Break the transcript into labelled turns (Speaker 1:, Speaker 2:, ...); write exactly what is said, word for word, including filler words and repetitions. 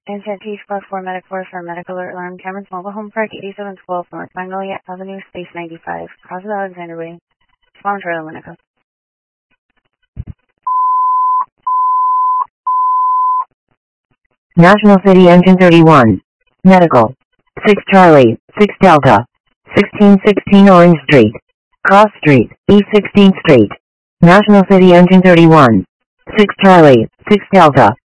Speaker 1: Intent T plus four Medic four for Medical Alert Alarm Cameron's Mobile Home Park eighty-seven twelve North Magnolia Avenue Space ninety-five Cross of Alexander Way Spawn Trailer Winnetka.
Speaker 2: National City Engine thirty-one. Medical. six Charlie, six Delta. sixteen sixteen Orange Street. Cross Street, East sixteenth Street. National City Engine thirty-one. six Charlie, six Delta.